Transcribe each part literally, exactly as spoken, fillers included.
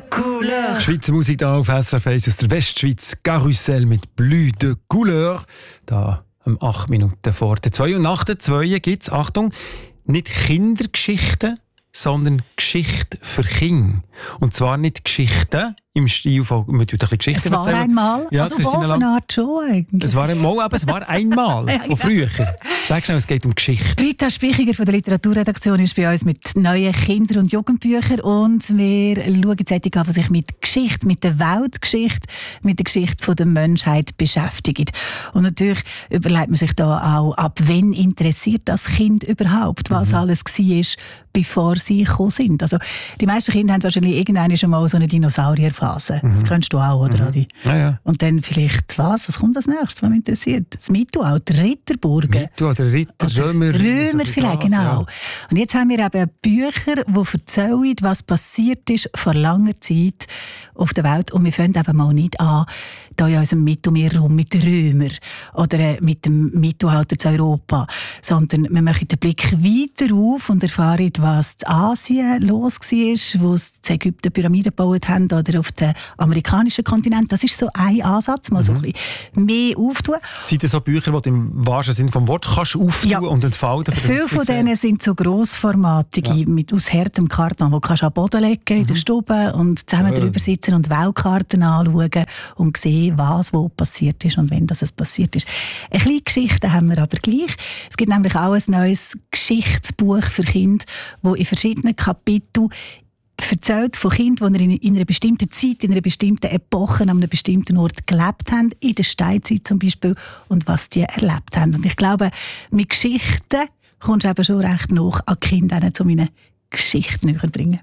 Couleur. Schweizer Musik da auf S R F eins aus der Westschweiz. Karussell mit Bleu de Couleur. Da um acht Minuten vor der zwei. Und nach der zwei gibt es, Achtung, nicht Kindergeschichten, sondern Geschichte für Kinder. Und zwar nicht Geschichten im Stil von, man tut ein bisschen Geschichten Es war erzählen. einmal, ja, also Christina auf eine Art schon eigentlich. Es war einmal, aber es war einmal, von früher. Sag schnell, es geht um Geschichte. Rita Spichiger von der Literaturredaktion ist bei uns mit neuen Kinder- und Jugendbüchern und wir schauen jetzt an, was sich mit Geschichte, mit der Weltgeschichte, mit der Geschichte der Menschheit beschäftigt. Und natürlich überlegt man sich da auch, ab wann interessiert das Kind überhaupt, was mhm. alles war, bevor sie gekommen sind. Also die meisten Kinder haben wahrscheinlich irgendwann schon mal so eine Dinosaurierphase. Mhm. Das kennst du auch, oder, mhm. Adi? Ja, ja. Und dann vielleicht, was? Was kommt als nächstes, was mich interessiert? Das Mittelalter, Ritterburgen. Mittelalter, Ritter, Oder Römer. Römer so vielleicht, das, genau. Ja. Und jetzt haben wir eben Bücher, die erzählen, was passiert ist vor langer Zeit auf der Welt. Und wir fangen eben mal nicht an, hier in unserem Mittelmeerraum mit den Römern oder mit dem Mittelalter zu Europa, sondern wir machen den Blick weiter auf und erfahren, was in Asien los war, wo sie in Ägypten Pyramiden gebaut haben oder auf dem amerikanischen Kontinent. Das ist so ein Ansatz, mal so ein bisschen mehr auftun. Sind das so Bücher, die du im wahrsten Sinne vom Wort kannst auftun ja. und entfalten? Viele von denen sind so grossformatige, ja. mit aus härtem Karton, die kannst du am Boden legen mhm. in der Stube und zusammen ja. drüber sitzen und Weltkarten anschauen und sehen, was wo passiert ist und wenn das passiert ist. Eine kleine Geschichte haben wir aber gleich. Es gibt nämlich auch ein neues Geschichtsbuch für Kinder, das in verschiedenen Kapiteln erzählt von Kindern, die in einer bestimmten Zeit, in einer bestimmten Epoche, an einem bestimmten Ort gelebt haben, in der Steinzeit zum Beispiel, und was die erlebt haben. Und ich glaube, mit Geschichten kommst du eben schon recht nach an die Kinder, zu meinen Geschichten näher bringen.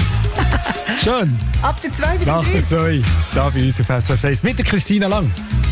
Schön. Ab der zwei bis Nach der zwei, da bei uns auf S R F eins mit der Christina Lang.